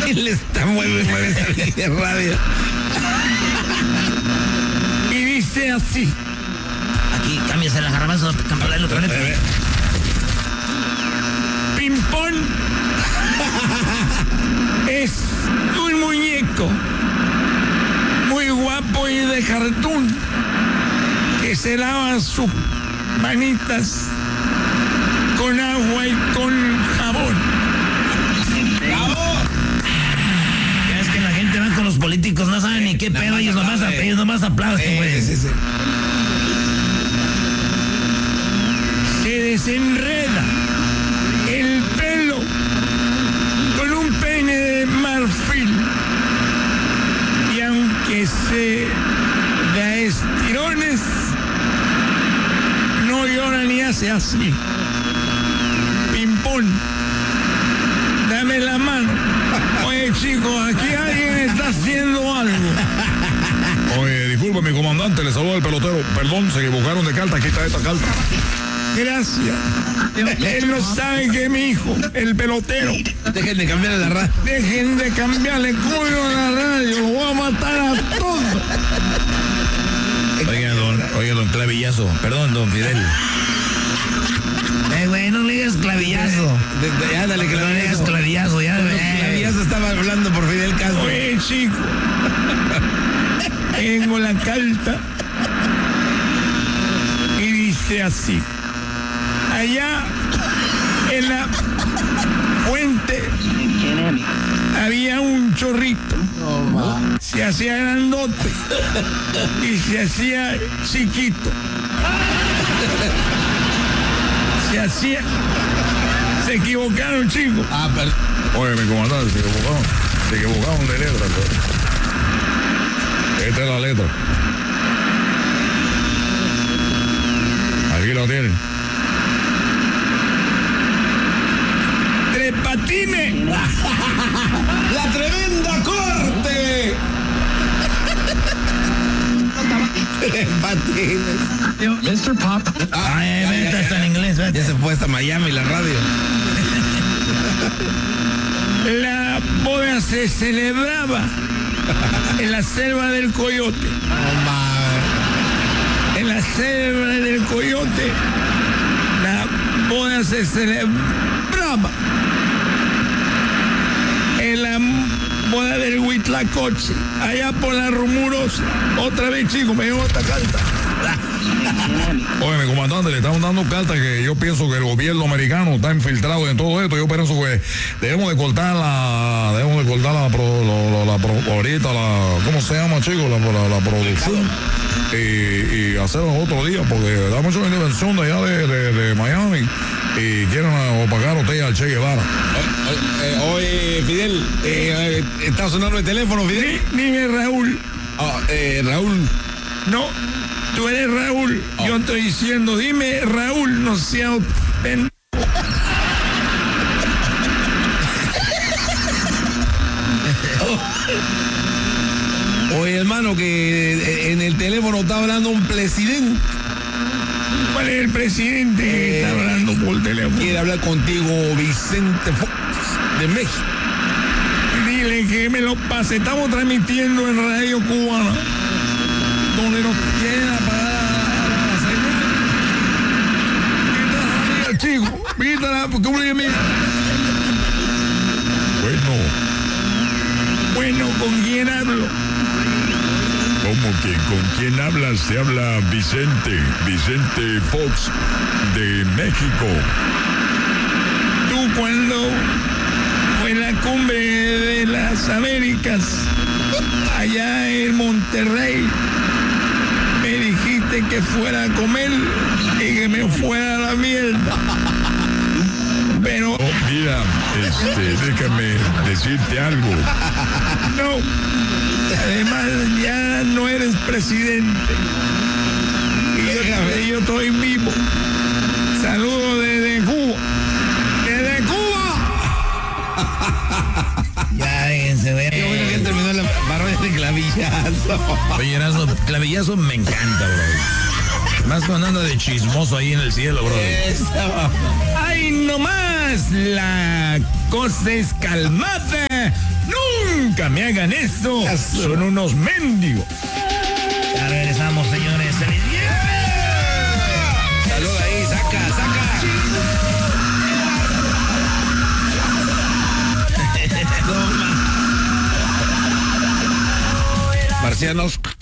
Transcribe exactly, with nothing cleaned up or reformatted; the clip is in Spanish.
Él está muy muy de radio. Y dice así. Aquí, cámbiase la garbanzo, campanela otra vez. Pimpón es un muñeco muy guapo y de cartón que se lava sus manitas con agua y con jabón. Ya es que la gente va con los políticos, no saben ni qué pedo, ellos nomás, ellos nomás aplauden, güey. Sí, sí, sí. Se desenreda el pelo con un peine de marfil y aunque se da estirones no llora ni hace así. Pimpón, dame la mano. Oye chicos, aquí alguien está haciendo algo. Oye, disculpe mi comandante, le saluda el pelotero. Perdón, se equivocaron de carta, aquí está esta carta. Gracias. Él no sabe que es mi hijo, el pelotero. Dejen de cambiarle la radio. Dejen de cambiarle culo a la radio, lo voy a matar a todos. Oiga, don, oiga, don Clavillazo, perdón, don Fidel. Eh, güey, no le digas clavillazo. De, de, ándale, que No le digas clavillazo, ya, güey. Clavillazo estaba hablando por Fidel Castro. Oye, chico, tengo la carta y dice así. Allá en la fuente había un chorrito. Se hacía grandote y se hacía chiquito. Se hacía. Se equivocaron, chicos. Ah, pero... Oye, mi comandante, se equivocaron. Se equivocaron de letra. Pero... Esta es la letra. Aquí lo tienen. Tres Patines. ¡La tremenda corte! Tres Patines. mister Pop. Ay, ay, vete hasta en inglés, vete. Ya se fue hasta Miami la radio. La boda se celebraba en la selva del Coyote. En la selva del Coyote, la boda se celebraba. En la boda del Huitlacoche, allá por la Rumurosa. Otra vez, chicos, me llevo esta carta. Oye, mi comandante, le estamos dando cartas que yo pienso que el gobierno americano está infiltrado en todo esto. Yo pienso que debemos de cortar la, debemos de cortar la, pro, lo, lo, la pro, ahorita la, ¿cómo se llama, chicos? La, la, la producción y, y hacerlo otro día, porque da mucha intervención de allá de, de, de Miami y quieren opacar usted al Che Guevara. Oye, oye Fidel, eh, está sonando el teléfono, Fidel. Dime, Raúl. Oh, eh, Raúl. No, tú eres Raúl. Oh. Yo estoy diciendo, dime, Raúl, no sea pendejo. Oye, hermano, que en el teléfono está hablando un presidente. ¿Cuál es el presidente que Eh, está hablando por teléfono? Quiere hablar contigo, Vicente Fox, de México. Dile que me lo pase. Estamos transmitiendo en Radio Cubana, donde nos quieren apagar la señal. Quítala, chico. Quítala, porque uno mira. Bueno, Bueno, ¿con quién hablo? ¿cómo que con quién hablas? Se habla Vicente, Vicente Fox de México. Tú cuando fue la cumbre de las Américas, allá en Monterrey, me dijiste que fuera a comer y que me fuera a la mierda. Pero Oh, mira, este, déjame decirte algo. no, además ya no eres presidente. Y yo, yo estoy vivo. Saludos desde Cuba. ¡Desde Cuba! Ya, déjense, güey. Qué bueno que terminó la parodia de Clavillazo. Oye, Erasmo, clavillazo me encanta, bro. Más cuando anda de chismoso ahí en el cielo, bro. ¡Ay, no más! La cosa es calmada Nunca me hagan esto. Son unos mendigos. Ya regresamos, señores. ¡Feliz viernes! Salud ahí, saca, saca. Marcianos.